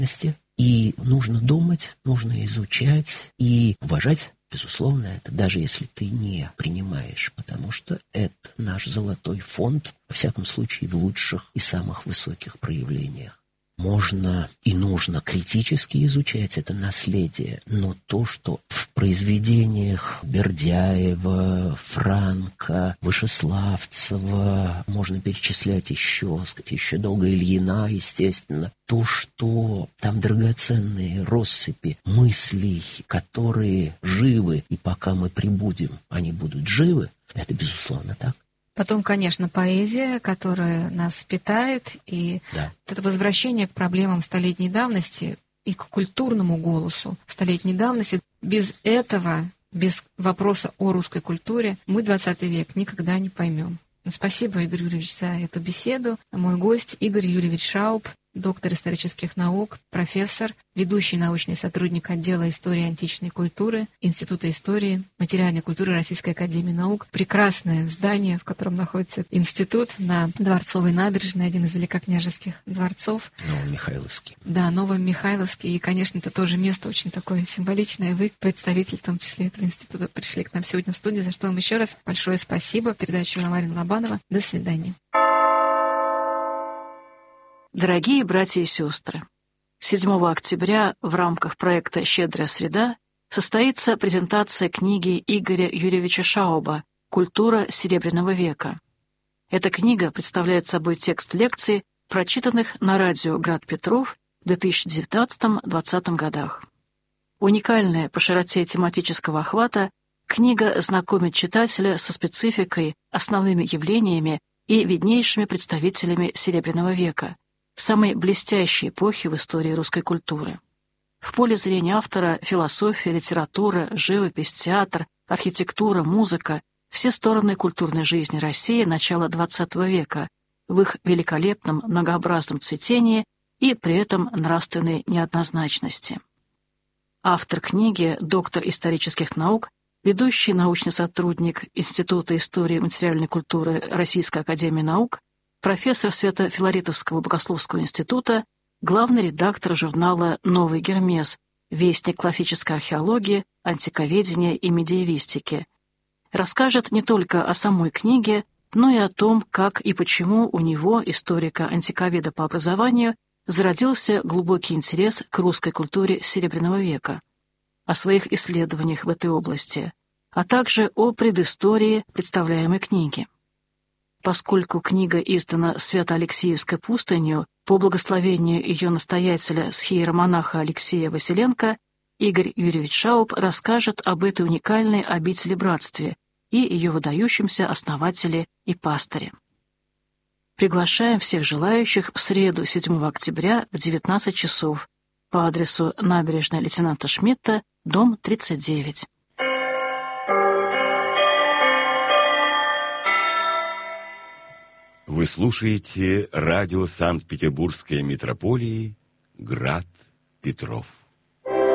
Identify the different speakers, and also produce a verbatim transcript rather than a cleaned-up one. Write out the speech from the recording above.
Speaker 1: И нужно думать, нужно изучать и уважать, безусловно, это, даже если ты не принимаешь, потому что это наш золотой фонд, во всяком случае, в лучших и самых высоких проявлениях. Можно и нужно критически изучать это наследие, но то, что в произведениях Бердяева, Франка, Вышеславцева, можно перечислять еще, сказать, еще долго Ильина, естественно, то, что там драгоценные россыпи мыслей, которые живы, и пока мы прибудем, они будут живы, это безусловно так.
Speaker 2: Потом, конечно, поэзия, которая нас питает, и
Speaker 1: да.
Speaker 2: вот это возвращение к проблемам столетней давности и к культурному голосу столетней давности. Без этого, без вопроса о русской культуре, мы двадцатый век никогда не поймем. Спасибо, Игорь Юрьевич, за эту беседу. Мой гость Игорь Юрьевич Шауп, доктор исторических наук, профессор, ведущий научный сотрудник отдела истории античной культуры Института истории материальной культуры Российской академии наук. Прекрасное здание, в котором находится институт на Дворцовой набережной, один из великокняжеских дворцов.
Speaker 1: Новомихайловский.
Speaker 2: Да, Новомихайловский. И, конечно, это тоже место очень такое символичное. Вы, представитель, в том числе, этого института, пришли к нам сегодня в студию, за что вам еще раз большое спасибо. Передачу Марина Лобанова. До свидания.
Speaker 3: Дорогие братья и сестры, седьмого октября в рамках проекта «Щедрая среда» состоится презентация книги Игоря Юрьевича Шауба «Культура Серебряного века». Эта книга представляет собой текст лекций, прочитанных на радио «Град Петров» в две тысячи девятнадцатом — двадцатом годах. Уникальная по широте тематического охвата, книга знакомит читателя со спецификой, основными явлениями и виднейшими представителями Серебряного века, самой блестящей эпохи в истории русской культуры. В поле зрения автора философия, литература, живопись, театр, архитектура, музыка — все стороны культурной жизни России начала двадцатого века в их великолепном многообразном цветении и при этом нравственной неоднозначности. Автор книги, доктор исторических наук, ведущий научный сотрудник Института истории материальной культуры Российской академии наук, профессор Свято-Филаритовского богословского института, главный редактор журнала «Новый Гермес», вестник классической археологии, антиковедения и медиевистики. Расскажет не только о самой книге, но и о том, как и почему у него, историка-антиковеда по образованию, зародился глубокий интерес к русской культуре Серебряного века, о своих исследованиях в этой области, а также о предыстории представляемой книги. Поскольку книга издана Свято-Алексеевской пустынью по благословению ее настоятеля схиеромонаха Алексея Василенко, Игорь Юрьевич Шауп расскажет об этой уникальной обители-братстве и ее выдающемся основателе и пастыре. Приглашаем всех желающих в среду, седьмого октября в девятнадцать часов по адресу набережная лейтенанта Шмидта, дом тридцать девять.
Speaker 4: Вы слушаете радио Санкт-Петербургской митрополии «Град Петров».